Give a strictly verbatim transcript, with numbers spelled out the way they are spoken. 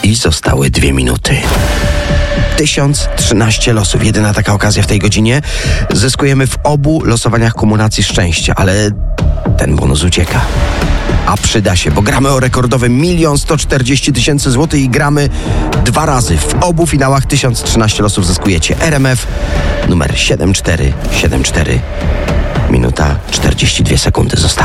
I zostały dwie minuty. tysiąc trzynaście losów. Jedyna taka okazja w tej godzinie. Zyskujemy w obu losowaniach kumulacji szczęścia, ale ten bonus ucieka. A przyda się, bo gramy o rekordowe milion sto czterdzieści tysięcy złotych i gramy dwa razy. W obu finałach tysiąc trzynaście losów zyskujecie. R M F numer siedem cztery siedem cztery. Minuta czterdzieści dwie sekundy zostały.